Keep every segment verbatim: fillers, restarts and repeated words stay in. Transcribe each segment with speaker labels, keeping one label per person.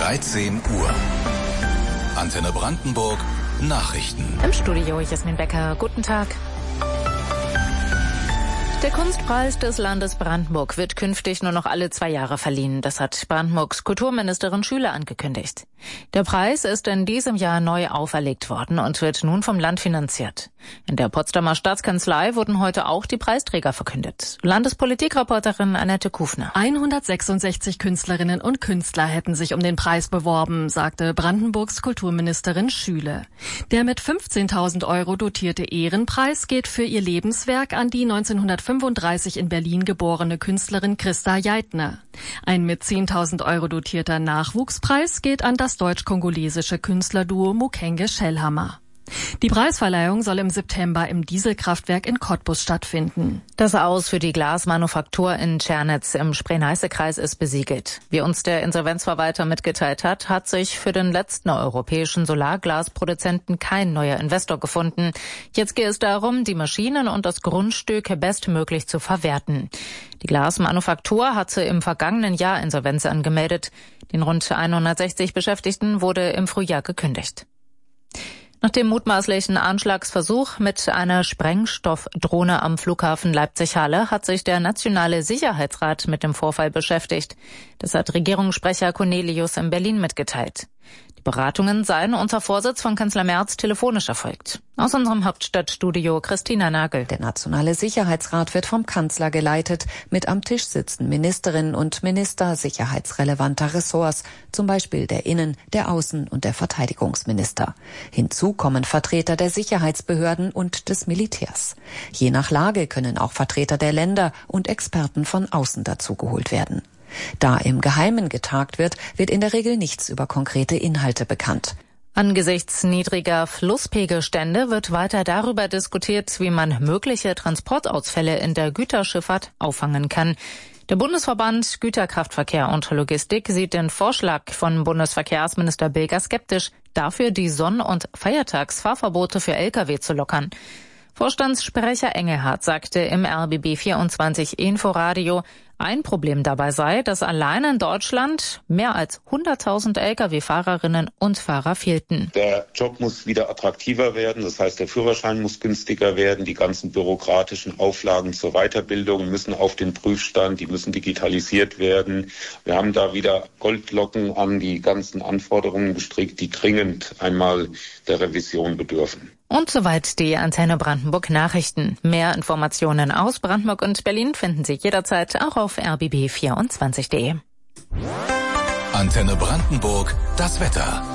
Speaker 1: dreizehn Uhr. Antenne Brandenburg Nachrichten.
Speaker 2: Im Studio Jasmin Becker. Guten Tag. Der Kunstpreis des Landes Brandenburg wird künftig nur noch alle zwei Jahre verliehen. Das hat Brandenburgs Kulturministerin Schüle angekündigt. Der Preis ist in diesem Jahr neu auferlegt worden und wird nun vom Land finanziert. In der Potsdamer Staatskanzlei wurden heute auch die Preisträger verkündet. Landespolitikreporterin Annette Kufner.
Speaker 3: hundertsechsundsechzig Künstlerinnen und Künstler hätten sich um den Preis beworben, sagte Brandenburgs Kulturministerin Schüle. Der mit fünfzehntausend Euro dotierte Ehrenpreis geht für ihr Lebenswerk an die neunzehnhundertfünfunddreißig in Berlin geborene Künstlerin Christa Jeitner. Ein mit zehntausend Euro dotierter Nachwuchspreis geht an das deutsch-kongolesische Künstlerduo Mukenge Shellhammer. Die Preisverleihung soll im September im Dieselkraftwerk in Cottbus stattfinden.
Speaker 2: Das Aus für die Glasmanufaktur in Tschernitz im Spree-Neiße-Kreis ist besiegelt. Wie uns der Insolvenzverwalter mitgeteilt hat, hat sich für den letzten europäischen Solarglasproduzenten kein neuer Investor gefunden. Jetzt geht es darum, die Maschinen und das Grundstück bestmöglich zu verwerten. Die Glasmanufaktur hatte im vergangenen Jahr Insolvenz angemeldet. Den rund hundertsechzig Beschäftigten wurde im Frühjahr gekündigt. Nach dem mutmaßlichen Anschlagsversuch mit einer Sprengstoffdrohne am Flughafen Leipzig-Halle hat sich der Nationale Sicherheitsrat mit dem Vorfall beschäftigt. Das hat Regierungssprecher Cornelius in Berlin mitgeteilt. Die Beratungen seien unter Vorsitz von Kanzler Merz telefonisch erfolgt. Aus unserem Hauptstadtstudio Christina Nagel.
Speaker 4: Der Nationale Sicherheitsrat wird vom Kanzler geleitet. Mit am Tisch sitzen Ministerinnen und Minister sicherheitsrelevanter Ressorts, zum Beispiel der Innen-, der Außen- und der Verteidigungsminister. Hinzu kommen Vertreter der Sicherheitsbehörden und des Militärs. Je nach Lage können auch Vertreter der Länder und Experten von außen dazugeholt werden. Da im Geheimen getagt wird, wird in der Regel nichts über konkrete Inhalte bekannt.
Speaker 2: Angesichts niedriger Flusspegelstände wird weiter darüber diskutiert, wie man mögliche Transportausfälle in der Güterschifffahrt auffangen kann. Der Bundesverband Güterkraftverkehr und Logistik sieht den Vorschlag von Bundesverkehrsminister Bilger skeptisch, dafür die Sonn- und Feiertagsfahrverbote für L K W zu lockern. Vorstandssprecher Engelhardt sagte im R B B vierundzwanzig Inforadio, ein Problem dabei sei, dass allein in Deutschland mehr als hunderttausend L K W-Fahrerinnen und Fahrer fehlten.
Speaker 5: Der Job muss wieder attraktiver werden, das heißt, der Führerschein muss günstiger werden, die ganzen bürokratischen Auflagen zur Weiterbildung müssen auf den Prüfstand, die müssen digitalisiert werden. Wir haben da wieder Goldlocken an die ganzen Anforderungen gestrickt, die dringend einmal der Revision bedürfen.
Speaker 2: Und soweit die Antenne Brandenburg Nachrichten. Mehr Informationen aus Brandenburg und Berlin finden Sie jederzeit auch auf r b b vierundzwanzig punkt de.
Speaker 1: Antenne Brandenburg, das Wetter.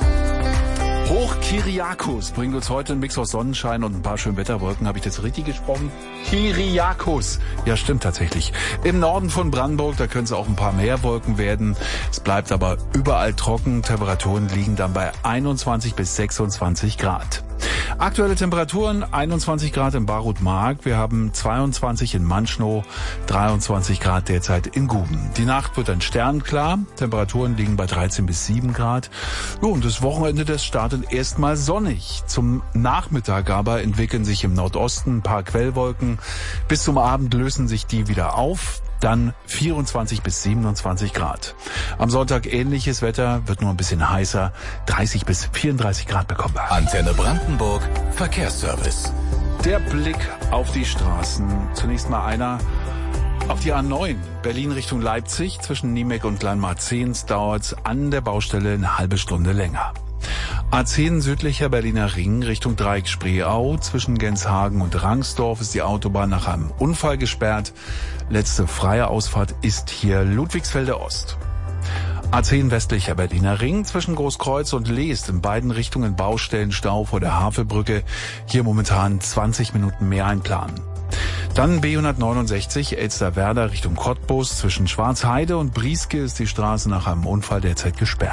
Speaker 6: Hoch Kyriakos bringt uns heute einen Mix aus Sonnenschein und ein paar schönen Wetterwolken. Habe ich das richtig gesprochen? Kyriakos. Ja, stimmt tatsächlich. Im Norden von Brandenburg, da können es auch ein paar mehr Wolken werden. Es bleibt aber überall trocken. Temperaturen liegen dann bei einundzwanzig bis sechsundzwanzig Grad. Aktuelle Temperaturen einundzwanzig Grad in Barut-Mark. Wir haben zweiundzwanzig in Manschnow, dreiundzwanzig Grad derzeit in Guben. Die Nacht wird dann sternklar. Temperaturen liegen bei dreizehn bis sieben Grad. Jo, und das Wochenende, das startet erstmal sonnig. Zum Nachmittag aber entwickeln sich im Nordosten ein paar Quellwolken. Bis zum Abend lösen sich die wieder auf. Dann vierundzwanzig bis siebenundzwanzig Grad. Am Sonntag ähnliches Wetter, wird nur ein bisschen heißer, dreißig bis vierunddreißig Grad bekommen wir.
Speaker 1: Antenne Brandenburg Verkehrsservice.
Speaker 6: Der Blick auf die Straßen. Zunächst mal einer auf die A neun, Berlin Richtung Leipzig. Zwischen Niemek und Kleinmarzens dauert es an der Baustelle eine halbe Stunde länger. A zehn südlicher Berliner Ring Richtung Dreieck Spreeau. Zwischen Genshagen und Rangsdorf ist die Autobahn nach einem Unfall gesperrt. Letzte freie Ausfahrt ist hier Ludwigsfelde Ost. A zehn westlicher Berliner Ring zwischen Großkreuz und Leest in beiden Richtungen Baustellenstau vor der Havelbrücke. Hier momentan zwanzig Minuten mehr einplanen. Dann B hundertneunundsechzig Elsterwerda Richtung Cottbus. Zwischen Schwarzheide und Brieske ist die Straße nach einem Unfall derzeit gesperrt.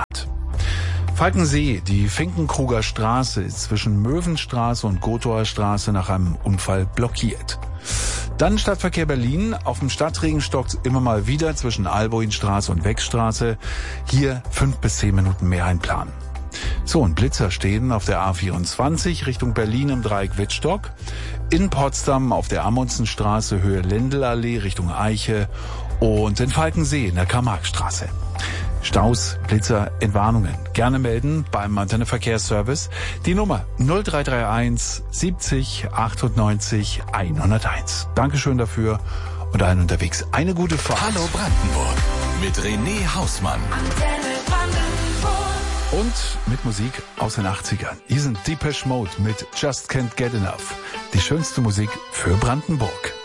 Speaker 6: Falkensee, die Finkenkruger Straße ist zwischen Möwenstraße und Gothaer Straße nach einem Unfall blockiert. Dann Stadtverkehr Berlin, auf dem Stadtring stockt immer mal wieder zwischen Alboinstraße und Wegstraße. Hier fünf bis zehn Minuten mehr einplanen. So, und Blitzer stehen auf der A vierundzwanzig Richtung Berlin im Dreieck Wittstock. In Potsdam auf der Amundsenstraße Höhe Lendelallee Richtung Eiche und in Falkensee in der Karl-Marx-Straße. Staus, Blitzer, Entwarnungen. Gerne melden beim Antenne Verkehrsservice. Die Nummer null drei drei eins siebzig achtundneunzig hunderteins. Dankeschön dafür und allen unterwegs eine gute Fahrt.
Speaker 1: Hallo Brandenburg mit René Hausmann.
Speaker 6: Und mit Musik aus den achtzigern. Hier sind Depeche Mode mit Just Can't Get Enough. Die schönste Musik für Brandenburg.